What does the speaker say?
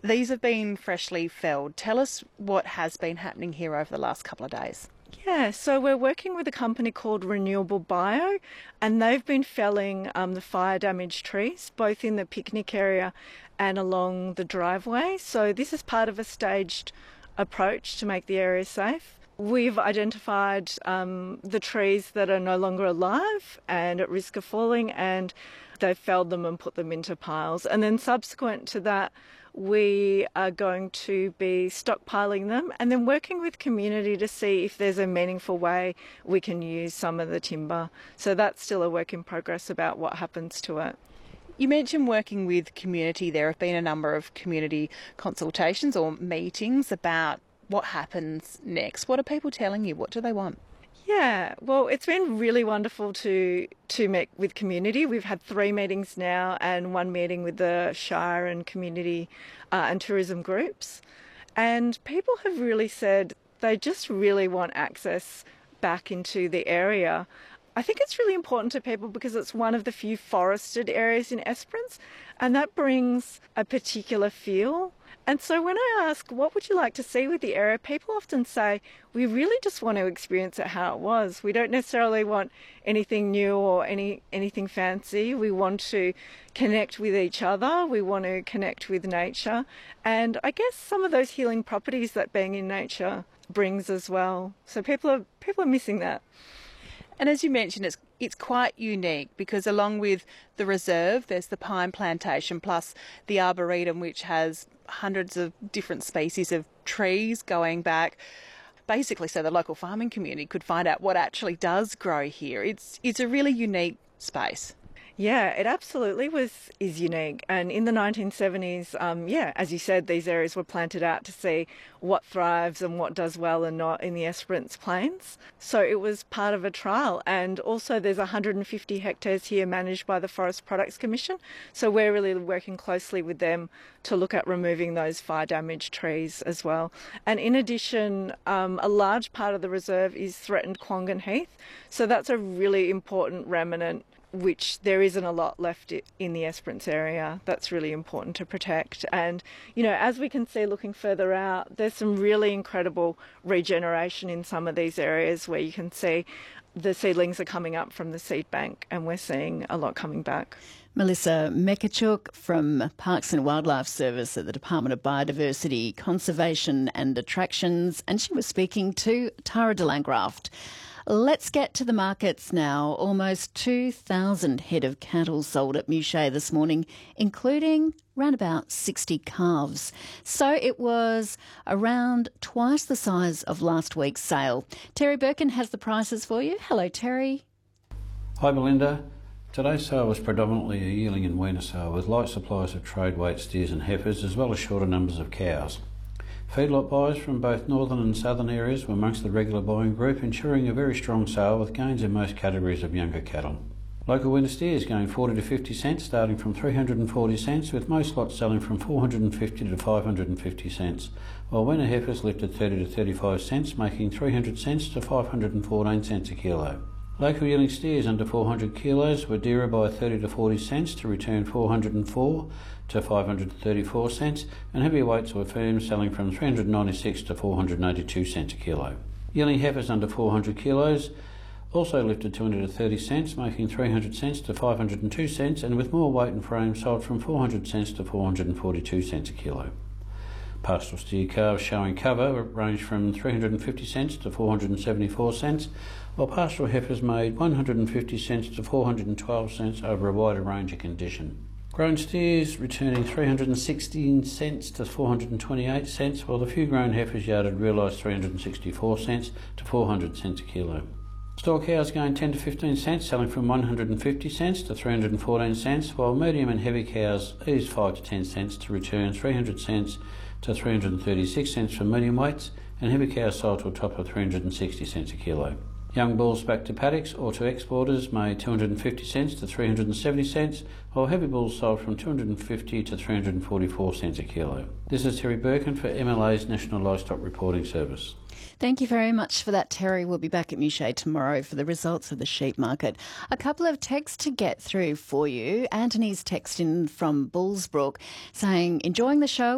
These have been freshly felled. Tell us what has been happening here over the last couple of days. Yeah, so we're working with a company called Renewable Bio, and they've been felling the fire damaged trees, both in the picnic area and along the driveway. So this is part of a staged approach to make the area safe. We've identified the trees that are no longer alive and at risk of falling, and they've felled them and put them into piles. And then subsequent to that, we are going to be stockpiling them and then working with community to see if there's a meaningful way we can use some of the timber. So that's still a work in progress about what happens to it. You mentioned working with community. There have been a number of community consultations or meetings about what happens next. What are people telling you? What do they want? Yeah, well, it's been really wonderful to meet with community. We've had 3 meetings now and 1 meeting with the Shire and community and tourism groups. And people have really said they just really want access back into the area. I think it's really important to people because it's one of the few forested areas in Esperance, and that brings a particular feel. And so when I ask, what would you like to see with the area, people often say, we really just want to experience it how it was. We don't necessarily want anything new or anything fancy. We want to connect with each other. We want to connect with nature. And I guess some of those healing properties that being in nature brings as well. So people are missing that. And as you mentioned, it's quite unique because along with the reserve, there's the pine plantation plus the arboretum, which has hundreds of different species of trees going back, basically so the local farming community could find out what actually does grow here. It's a really unique space. Yeah, it absolutely is unique. And in the 1970s, as you said, these areas were planted out to see what thrives and what does well and not in the Esperance Plains. So it was part of a trial. And also there's 150 hectares here managed by the Forest Products Commission. So we're really working closely with them to look at removing those fire damaged trees as well. And in addition, a large part of the reserve is threatened Quangan Heath. So that's a really important remnant which there isn't a lot left in the Esperance area. That's really important to protect. And, as we can see looking further out, there's some really incredible regeneration in some of these areas where you can see the seedlings are coming up from the seed bank and we're seeing a lot coming back. Melissa Mekachuk from Parks and Wildlife Service at the Department of Biodiversity, Conservation and Attractions, and she was speaking to Tara de Landgraft. Let's get to the markets now. Almost 2,000 head of cattle sold at Muchea this morning, including around about 60 calves. So it was around twice the size of last week's sale. Terry Birkin has the prices for you. Hello, Terry. Hi, Belinda. Today's sale was predominantly a yearling and weaner sale with light supplies of trade weight steers and heifers as well as shorter numbers of cows. Feedlot buyers from both northern and southern areas were amongst the regular buying group, ensuring a very strong sale with gains in most categories of younger cattle. Local winter steers going 40 to 50 cents, starting from 340 cents, with most lots selling from 450 to 550 cents, while winter heifers lifted 30 to 35 cents, making 300 cents to 514 cents a kilo. Local yearling steers under 400 kilos were dearer by 30 to 40 cents to return 404 to 534 cents, and heavy weights were firm, selling from 396 to 482 cents a kilo. Yearling heifers under 400 kilos also lifted 200 to 30 cents, making 300 cents to 502 cents, and with more weight and frame sold from 400 cents to 442 cents a kilo. Pastoral steer calves showing cover ranged from 350 cents to 474 cents, while pastoral heifers made 150 cents to 412 cents over a wider range of condition. Grown steers returning 316 cents to 428 cents, while the few grown heifers yarded realised 364 cents to 400 cents a kilo. Store cows gained 10 to 15 cents, selling from 150 cents to 314 cents, while medium and heavy cows eased 5 to 10 cents to return 300 cents to 336 cents for medium weights, and heavy cows sold to a top of 360 cents a kilo. Young bulls back to paddocks or to exporters made 250 cents to 370 cents, while heavy bulls sold from 250 to 344 cents a kilo. This is Terry Birkin for MLA's National Livestock Reporting Service. Thank you very much for that, Terry. We'll be back at Muchea tomorrow for the results of the sheep market. A couple of texts to get through for you. Anthony's text in from Bullsbrook saying, enjoying the show.